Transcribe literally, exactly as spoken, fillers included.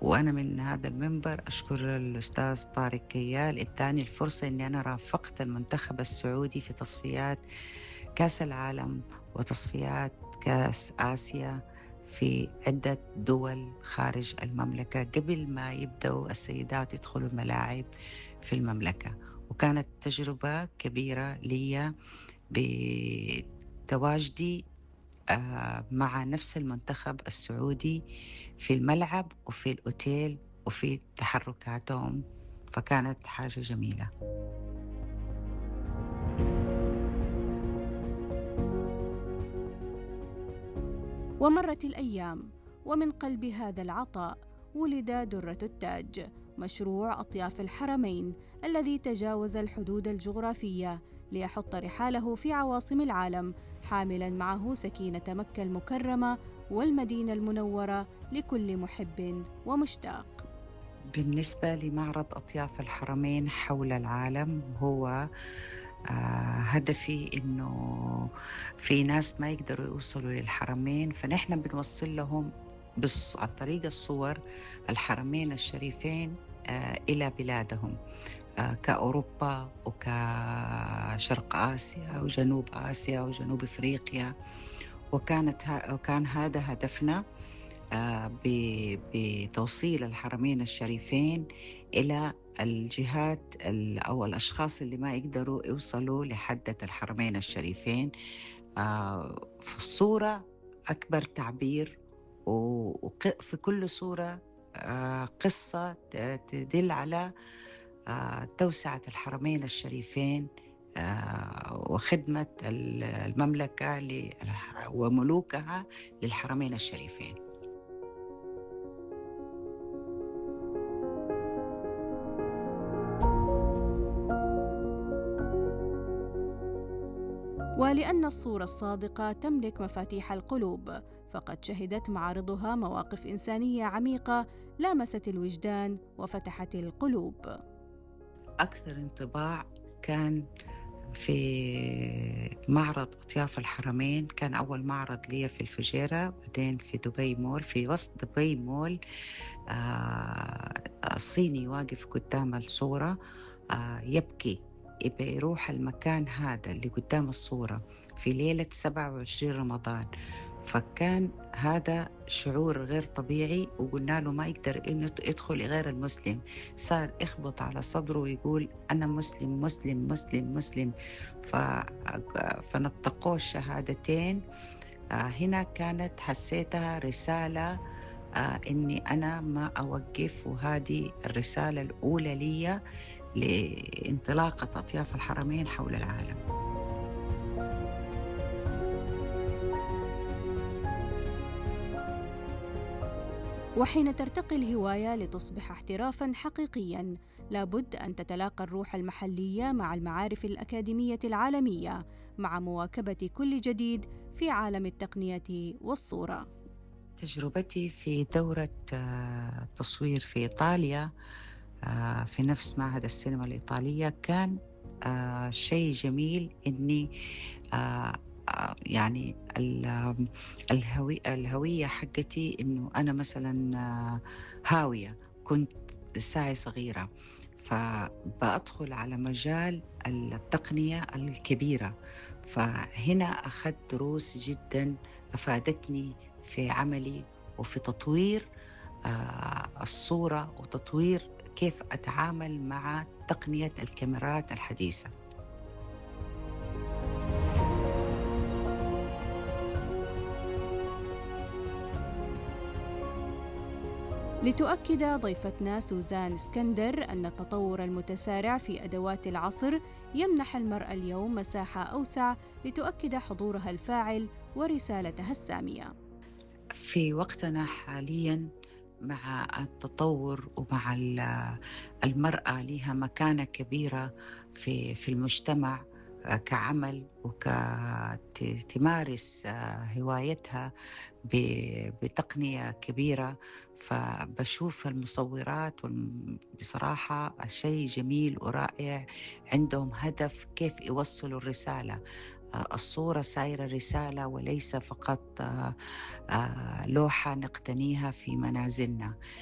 وأنا من هذا المنبر أشكر الأستاذ طارق كيال اداني الفرصة أني أنا رافقت المنتخب السعودي في تصفيات كأس العالم وتصفيات كأس آسيا في عدة دول خارج المملكة قبل ما يبدأوا السيدات يدخلوا الملاعب في المملكة. وكانت تجربة كبيرة لي بتواجدي آه، مع نفس المنتخب السعودي في الملعب وفي الأوتيل وفي تحركاتهم، فكانت حاجة جميلة. ومرت الأيام، ومن قلب هذا العطاء ولد درة التاج، مشروع أطياف الحرمين الذي تجاوز الحدود الجغرافية ليحط رحاله في عواصم العالم، حاملاً معه سكينة مكة المكرمة والمدينة المنورة لكل محب ومشتاق. بالنسبة لمعرض أطياف الحرمين حول العالم، هو آه هدفي إنه في ناس ما يقدروا يوصلوا للحرمين، فنحن بنوصل لهم بص عن طريق الصور الحرمين الشريفين آه إلى بلادهم، آه كأوروبا وكشرق آسيا وجنوب آسيا وجنوب إفريقيا. وكانت ها وكان هذا هدفنا آه بتوصيل الحرمين الشريفين إلى الجهات أو الأشخاص اللي ما يقدروا يوصلوا لحدة الحرمين الشريفين. آه في الصورة أكبر تعبير، وفي كل صورة آه قصة تدل على آه توسعة الحرمين الشريفين آه وخدمة المملكة وملوكها للحرمين الشريفين. ولأن الصورة الصادقة تملك مفاتيح القلوب، فقد شهدت معارضها مواقف إنسانية عميقة لامست الوجدان وفتحت القلوب. أكثر انطباع كان في معرض أطياف الحرمين، كان أول معرض لي في الفجيرة، بعدين في دبي مول. في وسط دبي مول آه الصيني واقف قدام الصورة آه يبكي، يبي يروح المكان هذا اللي قدام الصورة في ليلة سبعة وعشرين رمضان. فكان هذا شعور غير طبيعي، وقلنا له ما يقدر إنه يدخل غير المسلم. صار يخبط على صدره ويقول أنا مسلم مسلم مسلم مسلم. ف... فنطقوه الشهادتين. آه هنا كانت حسيتها رسالة آه إني أنا ما أوقف، وهذه الرسالة الأولى لي لانطلاقة أطياف الحرمين حول العالم. وحين ترتقي الهواية لتصبح احترافاً حقيقياً، لابد أن تتلاقى الروح المحلية مع المعارف الأكاديمية العالمية، مع مواكبة كل جديد في عالم التقنية والصورة. تجربتي في دورة تصوير في إيطاليا في نفس معهد السينما الإيطالية كان شيء جميل، إني يعني الهوية, الهوية حقتي إنه أنا مثلا هاوية، كنت ساعي صغيرة، فبأدخل على مجال التقنية الكبيرة. فهنا أخذت دروس جدا أفادتني في عملي وفي تطوير الصورة وتطوير كيف أتعامل مع تقنية الكاميرات الحديثة. لتؤكد ضيفتنا سوزان اسكندر أن التطور المتسارع في أدوات العصر يمنح المرأة اليوم مساحة أوسع لتؤكد حضورها الفاعل ورسالتها السامية. في وقتنا حالياً مع التطور ومع المرأة لها مكانة كبيرة في في المجتمع كعمل وكتمارس هوايتها بتقنية كبيرة، فبشوف المصورات بصراحة شيء جميل ورائع، عندهم هدف كيف يوصلوا الرسالة. الصورة سايرة رسالة وليس فقط لوحة نقتنيها في منازلنا.